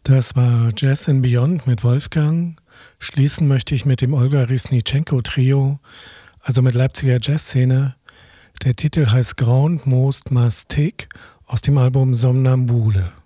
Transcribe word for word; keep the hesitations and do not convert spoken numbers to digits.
Das war Jazz and Beyond mit Wolfgang. Schließen möchte ich mit dem Olga Risnitschenko-Trio, also mit Leipziger Jazzszene. Der Titel heißt Grand Most Mastic aus dem Album Somnambule.